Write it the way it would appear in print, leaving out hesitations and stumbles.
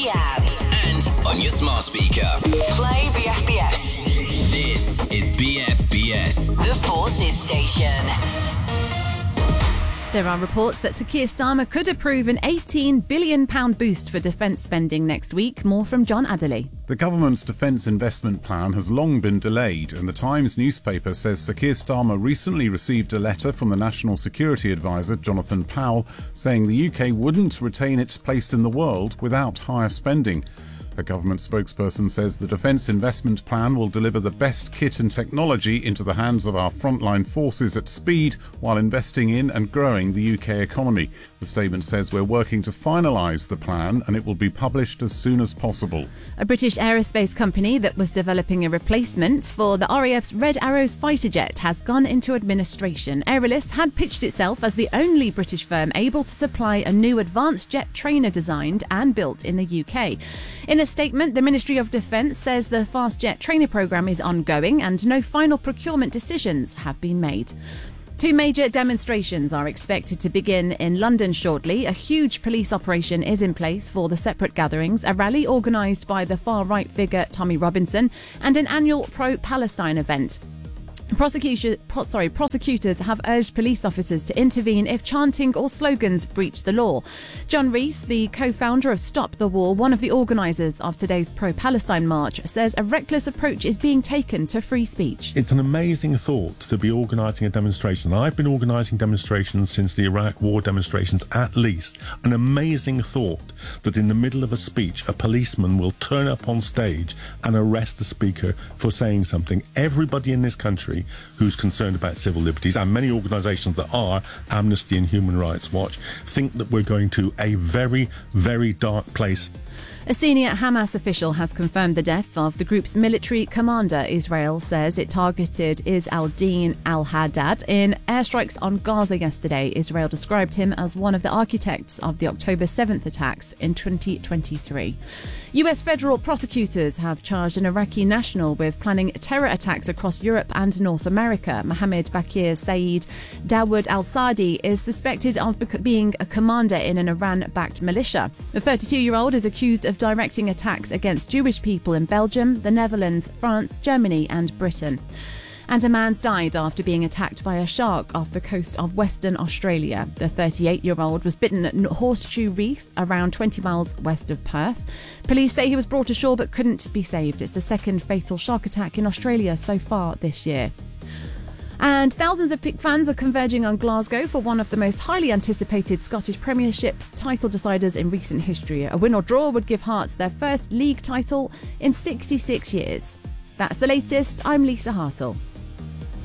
the app. And on your smart speaker. Play BFBS. This is BFBS. The Forces Station. There are reports that Sir Keir Starmer could approve an £18 billion boost for defence spending next week. More from John Adderley. The government's defence investment plan has long been delayed, and the Times newspaper says Sir Keir Starmer recently received a letter from the National Security Advisor, Jonathan Powell, saying the UK wouldn't retain its place in the world without higher spending. A government spokesperson says the defence investment plan will deliver the best kit and technology into the hands of our frontline forces at speed while investing in and growing the UK economy. The statement says we're working to finalise the plan and it will be published as soon as possible. A British aerospace company that was developing a replacement for the RAF's Red Arrows fighter jet has gone into administration. Aeralis had pitched itself as the only British firm able to supply a new advanced jet trainer designed and built in the UK. In a statement, the Ministry of Defence says the fast jet trainer programme is ongoing and no final procurement decisions have been made. Two major demonstrations are expected to begin in London shortly. A huge police operation is in place for the separate gatherings, a rally organised by the far-right figure Tommy Robinson, and an annual pro-Palestine event. Prosecutors have urged police officers to intervene if chanting or slogans breach the law. John Rees, the co-founder of Stop the War, one of the organisers of today's pro-Palestine march, says a reckless approach is being taken to free speech. It's an amazing thought to be organising a demonstration. I've been organising demonstrations since the Iraq War demonstrations at least. An amazing thought that in the middle of a speech a policeman will turn up on stage and arrest the speaker for saying something. Everybody in this country who's concerned about civil liberties, and many organisations that are, Amnesty and Human Rights Watch, think that we're going to a very, very dark place. A senior Hamas official has confirmed the death of the group's military commander. Israel says it targeted Izz al-Din al-Haddad in airstrikes on Gaza yesterday. Israel described him as one of the architects of the October 7th attacks in 2023. US federal prosecutors have charged an Iraqi national with planning terror attacks across Europe and North America. Mohammed Bakir Saeed Dawood al-Sadi is suspected of being a commander in an Iran-backed militia. The 32-year-old is accused of directing attacks against Jewish people in Belgium, the Netherlands, France, Germany and Britain. And a man's died after being attacked by a shark off the coast of Western Australia. The 38-year-old was bitten at Horseshoe Reef, around 20 miles west of Perth. Police say he was brought ashore but couldn't be saved. It's the second fatal shark attack in Australia so far this year. And thousands of Pick fans are converging on Glasgow for one of the most highly anticipated Scottish Premiership title deciders in recent history. A win or draw would give Hearts their first league title in 66 years. That's the latest. I'm Lisa Hartle.